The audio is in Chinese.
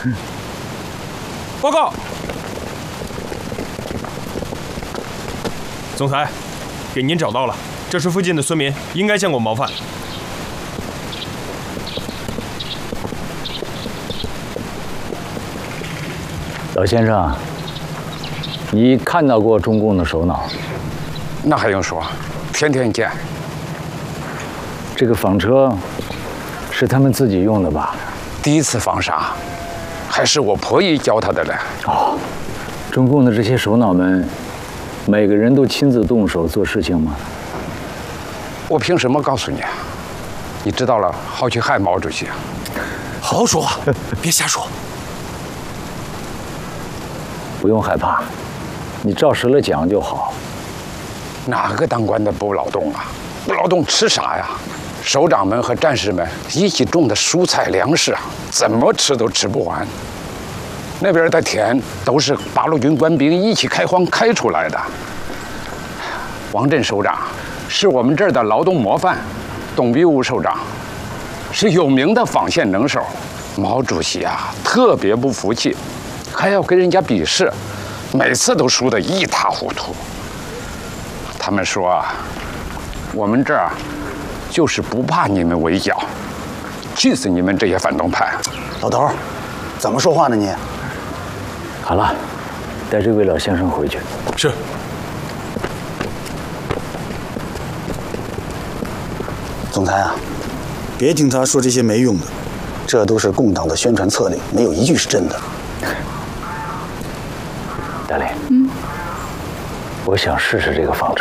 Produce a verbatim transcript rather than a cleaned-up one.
报告，总裁，给您找到了，这是附近的村民，应该见过毛犯。 老先生，你看到过中共的首脑？ 那还用说，天天见。 这个纺车是他们自己用的吧？ 第一次纺纱，还是我婆姨教他的嘞。 哦，中共的这些首脑们，每个人都亲自动手做事情吗？ 我凭什么告诉你啊？你知道了，好去害毛主席啊！ 好好说话，别瞎说。 不用害怕，你照实了讲就好。 哪个当官的不劳动啊？不劳动吃啥呀？首长们和战士们一起种的蔬菜粮食啊，怎么吃都吃不完。那边的田都是八路军官兵一起开荒开出来的。王震首长是我们这儿的劳动模范，董必武首长是有名的纺线能手。毛主席啊，特别不服气，还要跟人家比试，每次都输得一塌糊涂。他们说啊，我们这儿就是不怕你们围剿，气死你们这些反动派！ 老头，怎么说话呢你？ 好了，带这位老先生回去。 是。 总裁啊，别听他说这些没用的，这都是共党的宣传策略，没有一句是真的。 大林，嗯，我想试试这个纺